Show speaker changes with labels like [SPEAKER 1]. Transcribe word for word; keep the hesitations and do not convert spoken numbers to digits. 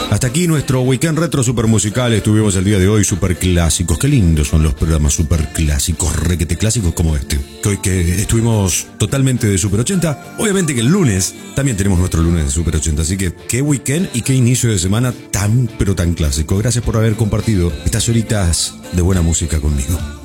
[SPEAKER 1] Hasta aquí nuestro Weekend Retro super musical. Estuvimos el día de hoy super clásicos. Qué lindos son los programas super clásicos, requete clásicos como este. Que hoy que estuvimos totalmente de Super ochenta. Obviamente que el lunes también tenemos nuestro lunes de Super ochenta. Así que qué weekend y qué inicio de semana tan pero tan clásico. Gracias por haber compartido estas horitas de buena música conmigo.